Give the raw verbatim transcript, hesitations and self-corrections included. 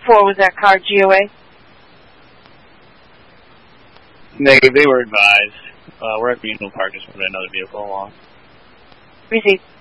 four, was that car G O A? Negative, they were advised. Uh, we're at Regional Park just moving another vehicle along. Received.